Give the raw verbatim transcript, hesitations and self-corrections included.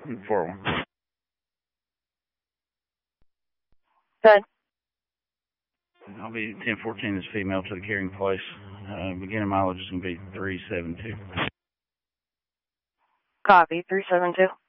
four one. Good. I'll be ten fourteen this female to the carrying place. Uh, beginning mileage is going to be three seven two. Copy, three seven two.